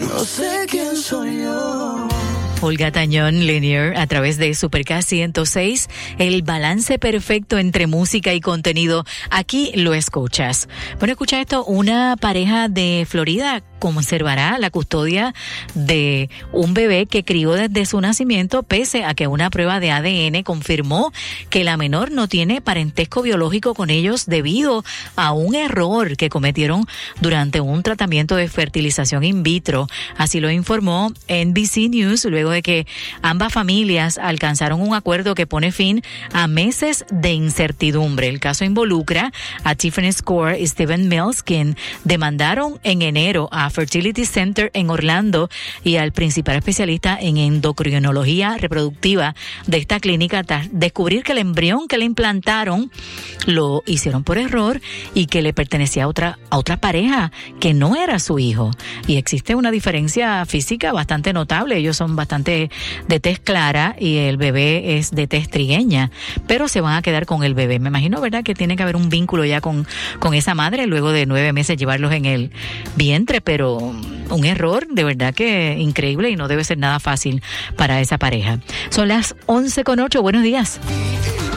no sé quién soy yo. Olga Tañón, Linear, a través de Supercast 106, el balance perfecto entre música y contenido. Aquí lo escuchas. Bueno, escucha esto, una pareja de Florida conservará la custodia de un bebé que crió desde su nacimiento, pese a que una prueba de ADN confirmó que la menor no tiene parentesco biológico con ellos debido a un error que cometieron durante un tratamiento de fertilización in vitro. Así lo informó NBC News luego de que ambas familias alcanzaron un acuerdo que pone fin a meses de incertidumbre. El caso involucra a Tiffany Score y Stephen Mills, quien demandaron en enero a Fertility Center en Orlando y al principal especialista en endocrinología reproductiva de esta clínica tras descubrir que el embrión que le implantaron lo hicieron por error y que le pertenecía a otra pareja que no era su hijo. Y existe una diferencia física bastante notable. Ellos son bastante de tez clara y el bebé es de tez trigueña, pero se van a quedar con el bebé. Me imagino, ¿verdad?, que tiene que haber un vínculo ya con esa madre luego de 9 meses llevarlos en el vientre, pero un error de verdad que increíble y no debe ser nada fácil para esa pareja. Son las 11:08. Buenos días.